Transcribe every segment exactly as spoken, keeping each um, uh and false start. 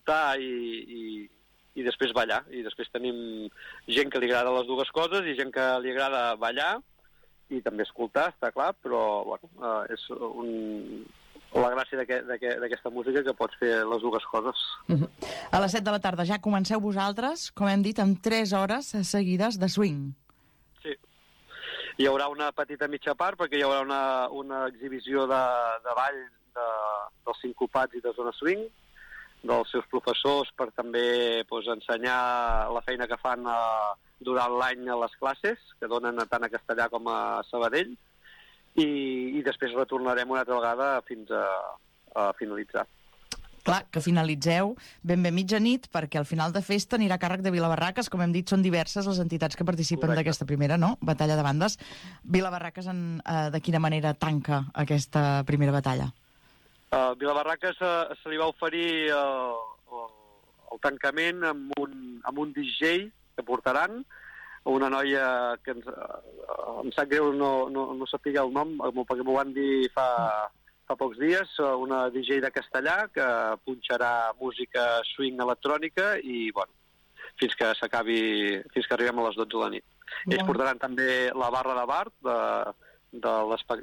escoltar i, i, i després ballar. I després tenim gent que li agrada les dues coses i gent que li agrada ballar i també escoltar, està clar, però bueno, uh, és un... la gràcia d'aquesta música que pots fer les dues coses. Uh-huh. A les set de la tarda ja comenceu vosaltres, com hem dit, amb tres hores seguides de swing. Sí. Hi haurà una petita mitja part perquè hi haurà una, una exhibició de, de ball de, dels sincopats i de zona swing, dels seus professors, per també pues, ensenyar la feina que fan a, durant l'any a les classes, que donen tant a Castellar com a Sabadell, i, i després retornarem una altra vegada fins a, a finalitzar. Clar, que finalitzeu ben bé mitjanit, perquè al final de festa anirà a càrrec de Vilabarraques. Com hem dit, són diverses les entitats que participen d'aquesta primera, no?, batalla de bandes. Vilabarraques, en, eh, de quina manera tanca aquesta primera batalla? Uh, Vilabarraques uh, se li va oferir uh, el, el tancament amb un, amb un D J que portaran, una noia que ens, uh, em sap greu no, no, no sàpiga el nom, perquè m'ho van dir fa, fa pocs dies, una D J de Castellar que punxarà música swing electrònica i, bueno, fins que s'acabi, fins que arribem a les dotze de la nit. Yeah. Ells portaran també la barra de bar de, de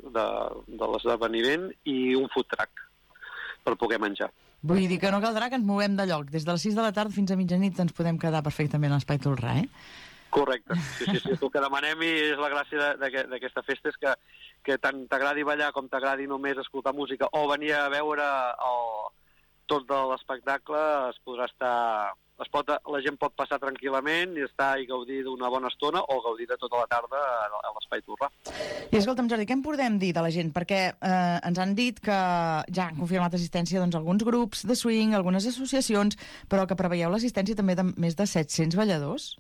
l'esdeveniment i un food truck per poder menjar. Vull dir que no caldrà que ens movem de lloc. Des de les sis de la tarda fins a mitjanit ens podem quedar perfectament a l'Espai Tolrà, eh? Correcte. Sí, sí, sí. El que demanem, i és la gràcia d'aquesta festa, és que, que tant t'agradi ballar com t'agradi només escoltar música o venir a veure el, tot de l'espectacle, es podrà estar... Es pot, la gent pot passar tranquil·lament i estar i gaudir d'una bona estona o gaudir de tota la tarda a l'Espai Tolrà. I escolta'm, Jordi, què en podem dir de la gent? Perquè eh, ens han dit que ja han confirmat assistència doncs, alguns grups de swing, algunes associacions, però que preveieu l'assistència també de més de set-cents balladors?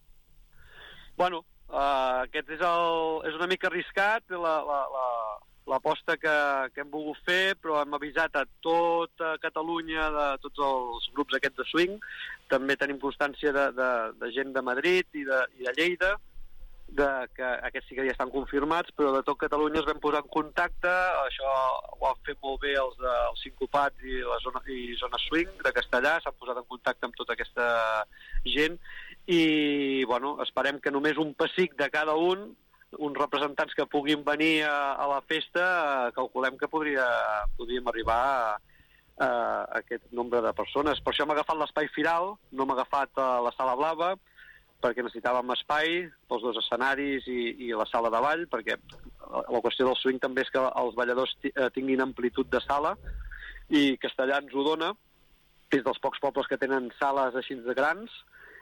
Bueno, uh, aquest és, el, és una mica arriscat, la, la, la, l'aposta que, que hem volgut fer, però hem avisat a tota Catalunya, de tots els grups aquests de swing. També tenim constància de, de, de gent de Madrid i de, i de Lleida, de, que aquests sí que ja estan confirmats, però de tot Catalunya es vam posar en contacte. Això ho han fet molt bé els, de, els sincopats i la zona, i zona swing de Castellar, s'han posat en contacte amb tota aquesta gent i bueno, esperem que només un pessic de cada un, uns representants que puguin venir a, a la festa, eh, calculem que podria, podríem arribar a, a aquest nombre de persones. Per això hem agafat l'espai Firal, no hem agafat a la Sala Blava, perquè necessitàvem espai pels dos escenaris i, i la sala de ball, perquè la qüestió del swing també és que els balladors tinguin amplitud de sala, i Castellar ens ho dona, és dels pocs pobles que tenen sales així de grans,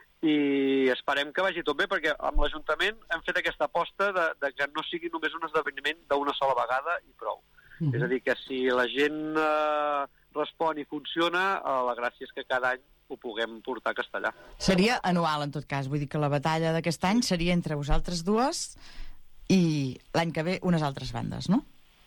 i esperem que vagi tot bé, perquè amb l'Ajuntament hem fet aquesta aposta de, de que no sigui només un esdeveniment d'una sola vegada i prou. Mm-hmm. És a dir, que si la gent eh, respon i funciona, eh, la gràcia és que cada any ho puguem portar a Castellar. Seria anual, en tot cas. Vull dir que la batalla d'aquest any seria entre vosaltres dues i l'any que ve unes altres bandes, no?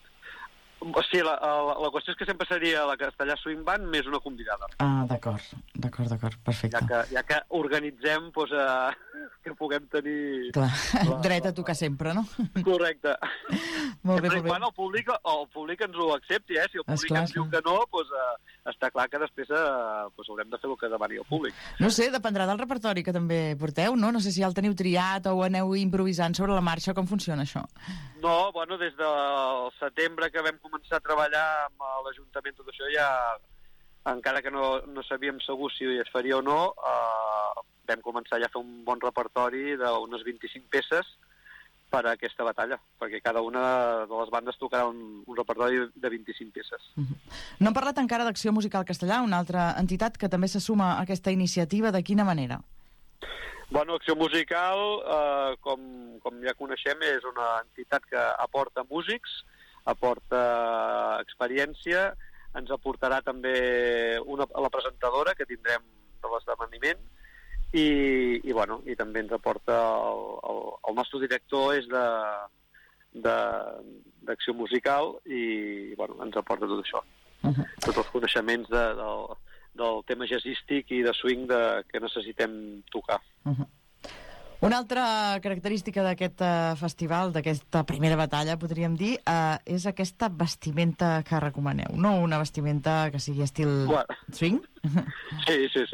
Sí, la, la, la qüestió és que sempre seria la Castellar Swing Band més una convidada. Ah, d'acord, d'acord, d'acord, perfecte. Ja que, ja que organitzem, doncs, eh, que puguem tenir... Clar, la, dret a tocar sempre, no? Correcte. Molt bé, sempre molt bé. Quan el públic, el públic ens ho accepti, eh? Si el públic Esclar, ens diu que no, doncs eh, està clar que després eh, doncs haurem de fer el que demani el públic. No sé, dependrà del repertori que també porteu, no? No sé si ja el teniu triat o aneu improvisant sobre la marxa, com funciona això? No, bueno, des del setembre que vam començar a treballar amb l'Ajuntament, tot això ja, encara que no, no sabíem segur si es faria o no, eh, vam començar ja a fer un bon repertori d'unes vint-i-cinc peces per a aquesta batalla, perquè cada una de les bandes tocarà un, un repertori de vint-i-cinc peces. Uh-huh. No hem parlat encara d'Acció Musical Castellar, una altra entitat que també se suma a aquesta iniciativa. De quina manera? Bueno, Acció Musical, eh, com, com ja coneixem, és una entitat que aporta músics, aporta experiència, ens aportarà també una, la presentadora que tindrem de l'esdeveniment i, i, bueno, i també ens aporta el, el, el nostre director és de d'Acció Musical i bueno, ens aporta tot això. Uh-huh. Tots els coneixements de, del, del tema jazzístic i de swing de, que necessitem tocar. Uh-huh. Una altra característica d'aquest uh, festival, d'aquesta primera batalla, podríem dir, uh, és aquesta vestimenta que recomaneu, no? Una vestimenta que sigui estil bueno. swing? Sí, sí, sí.